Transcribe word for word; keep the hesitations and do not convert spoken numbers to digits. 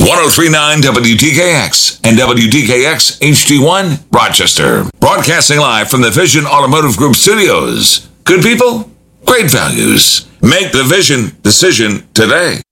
ten thirty-nine W D K X and W D K X H D one, Rochester. Broadcasting live from the Vision Automotive Group studios. Good people, great values. Make the Vision decision today.